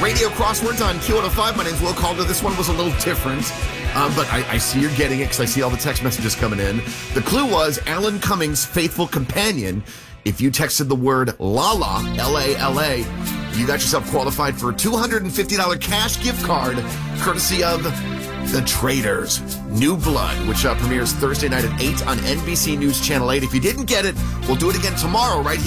radio crosswords on Q105. My name's Will Calder. This one was a little different, but I see you're getting it because I see all the text messages coming in. The clue was Alan Cummings' faithful companion. If you texted the word Lala, L-A-L-A, you got yourself qualified for a $250 cash gift card, courtesy of The Traitors, New Blood, which premieres Thursday night at 8 on NBC News Channel 8. If you didn't get it, we'll do it again tomorrow right here.